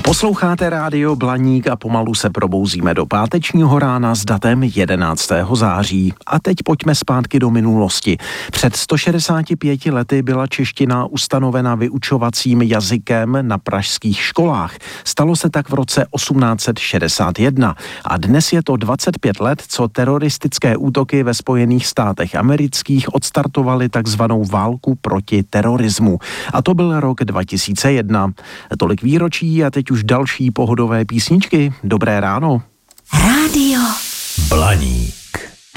Posloucháte rádio Blaník a pomalu se probouzíme do pátečního rána s datem 11. září. A teď pojďme zpátky do minulosti. Před 165 lety byla čeština ustanovena vyučovacím jazykem na pražských školách. Stalo se tak v roce 1861 a dnes je to 25 let, co teroristické útoky ve Spojených státech amerických odstartovaly takzvanou válku proti terorismu. A to byl rok 2001. Tolik výročí a teď už další pohodové písničky. Dobré ráno. Rádio Blaník.